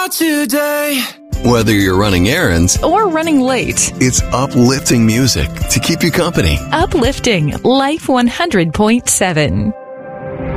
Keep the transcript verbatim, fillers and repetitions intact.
out today. Whether you're running errands or running late, it's uplifting music to keep you company. Uplifting Life one hundred point seven.